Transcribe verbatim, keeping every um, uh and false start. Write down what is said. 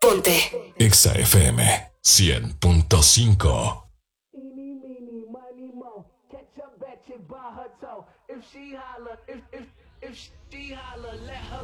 Ponte Exa F M cien punto cinco. If she holler, if if if she holler, let her